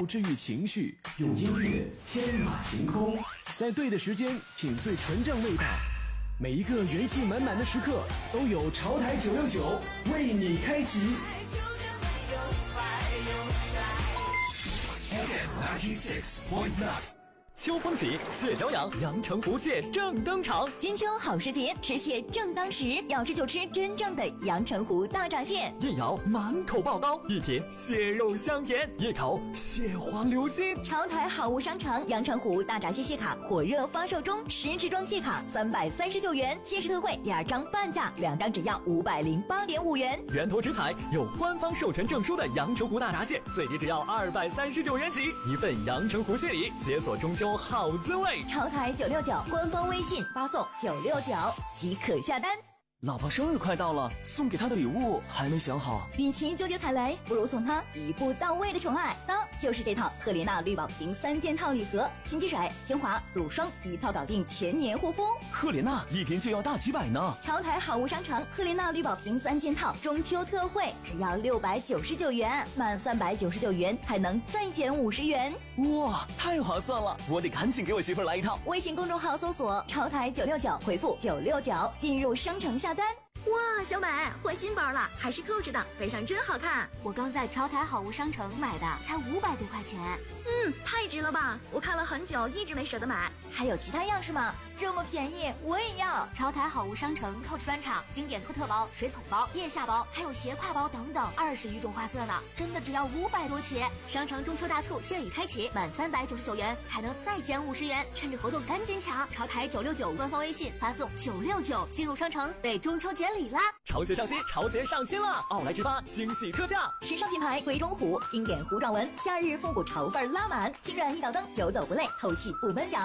治愈情绪，用音乐天马行空，在对的时间品最纯正味道。每一个元气满满的时刻，都有潮台969为你开启。FM96.9。秋风起，蟹脚痒，阳澄湖蟹正登场。 金秋好时节，吃蟹正当时，要吃就吃真正的阳澄湖大闸蟹。 夜咬满口爆膏，一撇蟹肉香甜；夜烤蟹黄流心。 潮台好物商城阳澄湖大闸蟹蟹卡火热发售中，10支装蟹卡339元，限时特惠，2张半价，2张只要508.5元。 源头直采有官方授权证书的阳澄湖大闸蟹，最低只要239元起，一份阳澄湖蟹礼，解锁中秋好滋味。 潮台969官方微信发送969即可下单。 老婆生日快到了，送给她的礼物还没想好。 与其纠结踩雷，不如送她一步到位的宠爱。那就是这套赫莲娜绿宝瓶3件套礼盒，新机水、精华、乳霜一套搞定全年护肤。 赫莲娜一瓶就要大几百呢。 潮台好物商城赫莲娜绿宝瓶3件套中秋特惠，只要699元，满399元还能再减50元。 哇，太划算了！我得赶紧给我媳妇来一套。 微信公众号搜索潮台969，回复969进入商城下单。哇，小美换新包了，还是Coach的，背上真好看。 我刚在潮台好物商城买的，才500多块钱。 太值了吧！我看了很久，一直没舍得买。还有其他样式吗？这么便宜，我也要。 潮台好物商城Coach专场经典托特包、水桶包、腋下包，还有斜挎包等等，20余种花色呢，真的只要500多起。商城中秋大促现已开启，满399元还能再减50元，趁着活动赶紧抢！潮台969官方微信发送969进入商城，为中秋节礼啦！ 潮鞋上新，潮鞋上新了！奥莱直发惊喜特价， 时尚品牌贵中虎经典糊状纹，夏日复古潮范拉满，轻软一脚蹬，久走不累，透气不闷脚。